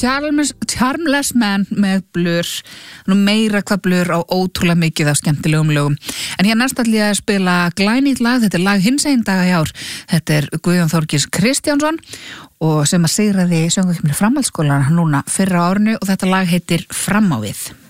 Charmless Man með Blur. Nú meira hvað Blur á ótrúlega mikið af skemmtilegum lögum. En hér næst ætla ég að spila glænýtt lag, þetta er lag hinsegin daga í ár. Þetta er Guðjón Þorgils Kristjánsson og sem að sigraði söngvakeppni framhaldsskólanna núna fyrra á árinu og þetta lag heitir Fram á við.